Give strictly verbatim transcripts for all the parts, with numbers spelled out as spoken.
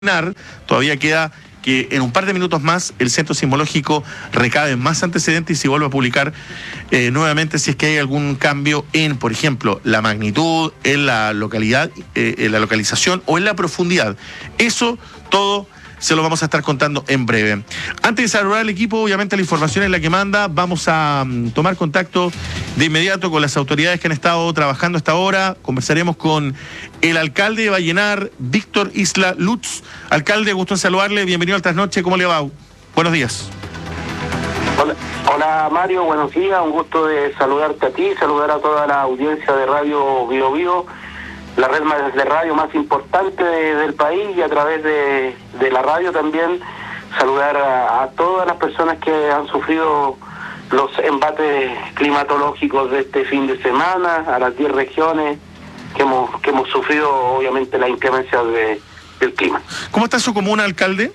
Todavía queda que en un par de minutos más el Centro Sismológico recabe más antecedentes y se vuelve a publicar eh, nuevamente si es que hay algún cambio en, por ejemplo, la magnitud, en la localidad, eh, en la localización o en la profundidad. Eso todo se lo vamos a estar contando en breve. Antes de saludar al equipo, obviamente la información es la que manda. Vamos a um, tomar contacto de inmediato con las autoridades que han estado trabajando hasta ahora. Conversaremos con el alcalde de Vallenar, Víctor Isla Lutz. Alcalde, gusto en saludarle. Bienvenido al Trasnoche. ¿Cómo le va? Buenos días. Hola, hola Mario, buenos días. Un gusto de saludarte a ti, saludar a toda la audiencia de Radio Bio Bio, la red de radio más importante de, del país, y a través de, de la radio también saludar a, a todas las personas que han sufrido los embates climatológicos de este fin de semana, a las diez regiones que hemos que hemos sufrido obviamente la inclemencia de, del clima. ¿Cómo está su comuna, alcalde?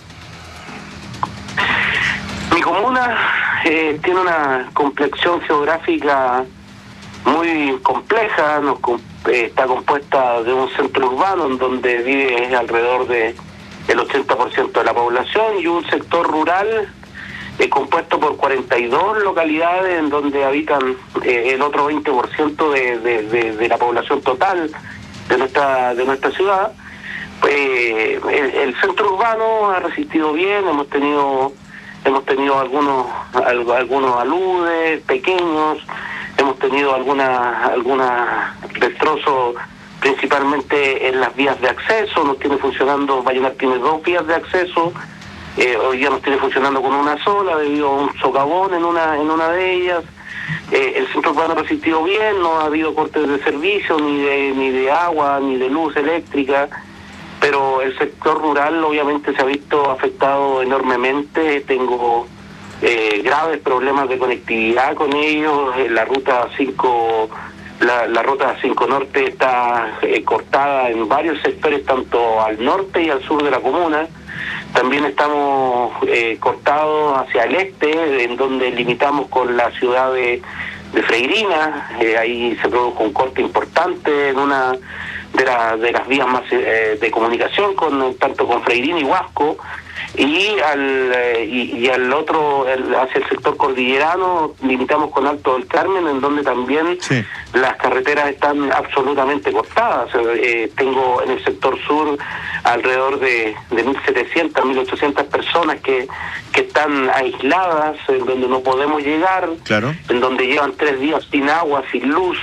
Mi comuna eh, tiene una complexión geográfica muy compleja, nos eh, está compuesta de un centro urbano en donde vive alrededor de el ochenta por ciento de la población, y un sector rural eh, compuesto por cuarenta y dos localidades en donde habitan eh, el otro veinte por ciento de, de, de, de la población total de nuestra de nuestra ciudad. Eh, el, el centro urbano ha resistido bien, hemos tenido hemos tenido algunos algunos aludes pequeños. Hemos tenido alguna alguna destrozos principalmente en las vías de acceso. Nos tiene funcionando, Vallenar tiene dos vías de acceso, eh, hoy día nos tiene funcionando con una sola debido a un socavón en una en una de ellas. Eh, el centro urbano ha resistido bien, no ha habido cortes de servicio, ni de ni de agua, ni de luz eléctrica, pero el sector rural obviamente se ha visto afectado enormemente. Tengo Eh, graves problemas de conectividad con ellos. Eh, la ruta cinco la, la ruta cinco Norte está eh, cortada en varios sectores, tanto al norte y al sur de la comuna. También estamos eh, cortados hacia el este, en donde limitamos con la ciudad de, de Freirina. Eh, ahí se produjo un corte importante en una de, la, de las vías más eh, de comunicación, con tanto con Freirina y Huasco. Y al eh, y, y al otro, el, hacia el sector cordillerano, limitamos con Alto del Carmen, en donde también sí. Las carreteras están absolutamente cortadas. Eh, tengo en el sector sur alrededor de, de mil setecientas, mil ochocientas personas que, que están aisladas, en donde no podemos llegar, claro. En donde llevan tres días sin agua, sin luz.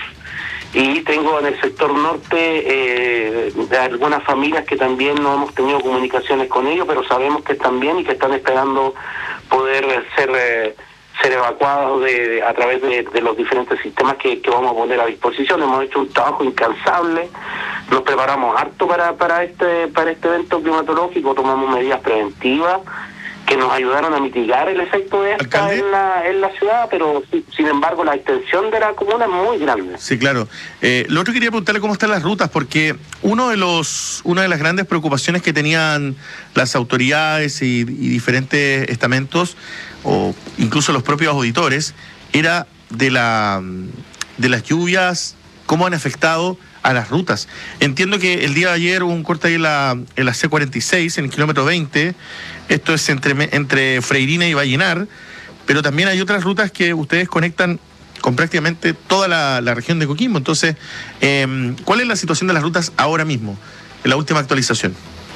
Y tengo en el sector norte eh, algunas familias que también no hemos tenido comunicaciones con ellos, pero sabemos que están bien y que están esperando poder ser eh, ser evacuados de, a través de, de los diferentes sistemas que, que vamos a poner a disposición. Hemos hecho un trabajo incansable, nos preparamos harto para para este para este evento climatológico, tomamos medidas preventivas que nos ayudaron a mitigar el efecto de esta en la, en la ciudad, pero sin embargo la extensión de la comuna es muy grande. Sí, claro. Eh, lo otro quería preguntarle cómo están las rutas, porque uno de los una de las grandes preocupaciones que tenían las autoridades y, y diferentes estamentos, o incluso los propios auditores, era de la de las lluvias, cómo han afectado a las rutas. Entiendo que el día de ayer hubo un corte ahí en la, en la C cuarenta y seis, en el kilómetro veinte, esto es entre, entre Freirina y Vallenar, pero también hay otras rutas que ustedes conectan con prácticamente toda la, la región de Coquimbo. Entonces, eh, ¿cuál es la situación de las rutas ahora mismo, en la última actualización?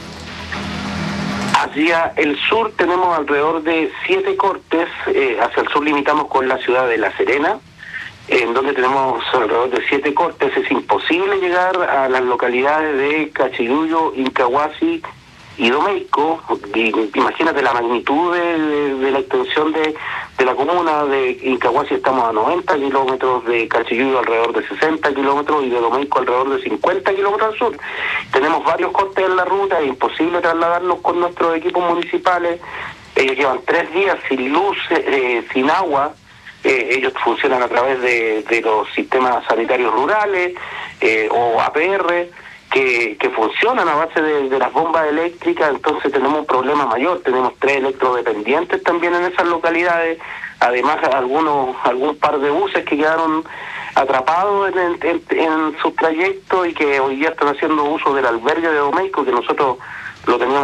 Hacia el sur tenemos alrededor de siete cortes, eh, hacia el sur limitamos con la ciudad de La Serena, en donde tenemos alrededor de siete cortes. Es imposible llegar a las localidades de Cachiyuyo, Incahuasi y Domeico. Y, imagínate la magnitud de, de, de la extensión de, de la comuna. De Incahuasi estamos a noventa kilómetros, de Cachiyuyo alrededor de sesenta kilómetros y de Domeico alrededor de cincuenta kilómetros al sur. Tenemos varios cortes en la ruta, es imposible trasladarnos con nuestros equipos municipales. Ellos llevan tres días sin luz, eh, sin agua. Eh, ellos funcionan a través de, de los sistemas sanitarios rurales eh, o A P R que, que funcionan a base de, de las bombas eléctricas. Entonces tenemos un problema mayor, tenemos tres electrodependientes también en esas localidades, además algunos algún par de buses que quedaron atrapados en, en, en, en su trayecto y que hoy día están haciendo uso del albergue de Domeico, que nosotros lo teníamos